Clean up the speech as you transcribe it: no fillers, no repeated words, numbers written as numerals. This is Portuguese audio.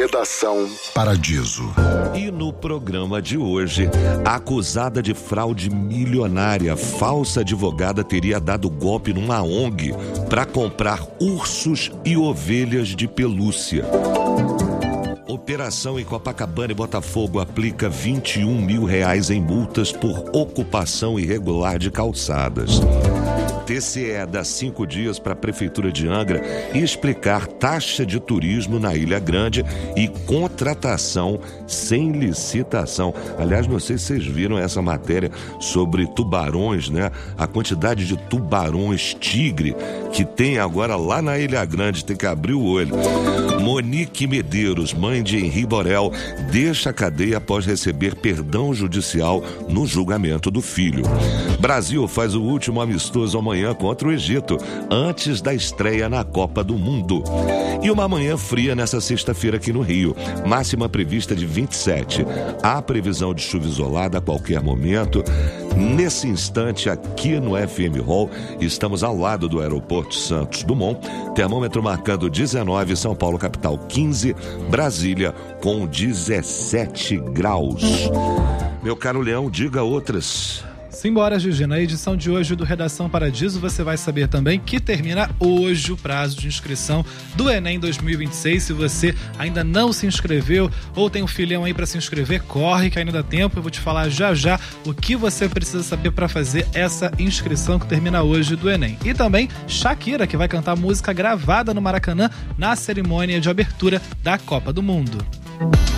Redação Paradiso. E no programa de hoje, acusada de fraude milionária, falsa advogada teria dado golpe numa ONG para comprar ursos e ovelhas de pelúcia. Operação em Copacabana e Botafogo aplica R$21 mil em multas por ocupação irregular de calçadas. TCE dá 5 dias para a Prefeitura de Angra explicar taxa de turismo na Ilha Grande e contratação sem licitação. Aliás, não sei se vocês viram essa matéria sobre tubarões, né? A quantidade de tubarões tigre que tem agora lá na Ilha Grande, tem que abrir o olho. Monique Medeiros, mãe de Henri Borel, deixa a cadeia após receber perdão judicial no julgamento do filho. Brasil faz o último amistoso amanhã contra o Egito, antes da estreia na Copa do Mundo. E uma manhã fria nessa sexta-feira aqui no Rio, máxima prevista de 27. Há previsão de chuva isolada a qualquer momento. Nesse instante, aqui no FM Hall, estamos ao lado do aeroporto Santos Dumont, termômetro marcando 19, São Paulo capital 15, Brasília com 17 graus. Meu caro Leão, diga outras. Simbora, Gigi. Na edição de hoje do Redação Paradiso, você vai saber também que termina hoje o prazo de inscrição do Enem 2026. Se você ainda não se inscreveu ou tem um filhão aí para se inscrever, corre que ainda dá tempo. Eu vou te falar já já o que você precisa saber para fazer essa inscrição que termina hoje do Enem. E também Shakira, que vai cantar música gravada no Maracanã na cerimônia de abertura da Copa do Mundo.